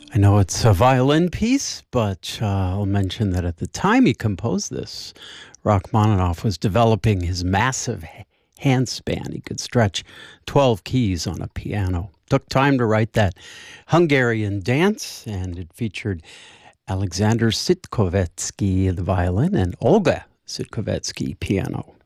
I know it's a violin piece, but I'll mention that at the time he composed this, Rachmaninoff was developing his massive hand span. He could stretch 12 keys on a piano. Took time to write that Hungarian dance, and it featured Alexander Sitkovetsky, the violin, and Olga Sitkovetsky, piano.